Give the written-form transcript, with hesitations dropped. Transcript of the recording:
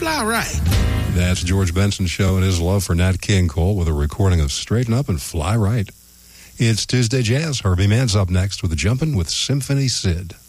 fly right. That's George Benson showing his love for Nat King Cole with a recording of Straighten Up and Fly Right. It's Tuesday Jazz. Herbie Mann's up next with Jumpin' with Symphony Sid.